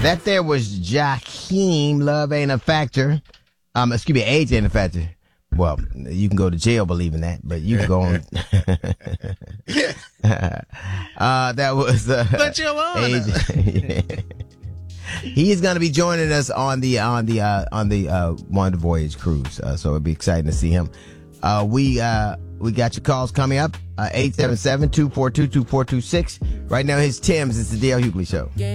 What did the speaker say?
That there was Jaheim. Love ain't a factor. Excuse me, age ain't a factor. Well, you can go to jail believing that, but you can go on. That was But you age. He's going to be joining us on the Wonder Voyage cruise. So it'll be exciting to see him. We got your calls coming up. 877-242-2426. Right now, here's Tim's. It's the Dale Hughley Show.